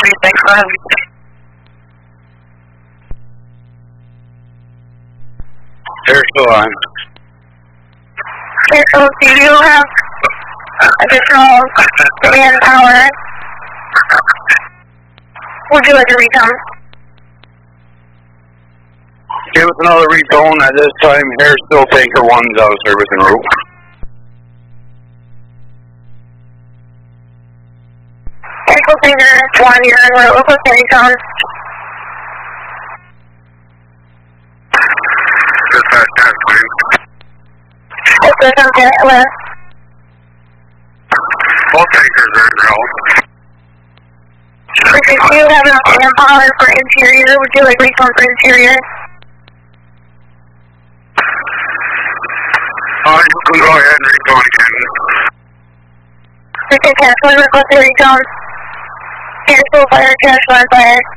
thanks for having me. They're still on. Okay, so do you have additional manpower? Would you like a recon? Give us another recon. At this time, Air Still Tanker 1's out of service en route. Ankle Finger 1, you're en route. What's the recon? Dispatch 10, please. What's the contact list? Both tankers are in route. Okay, do you have enough manpower for interior? Would you like recon for interior? You can go ahead and recon again. Okay, cash one request a recon. Cancel fire, cash one fire.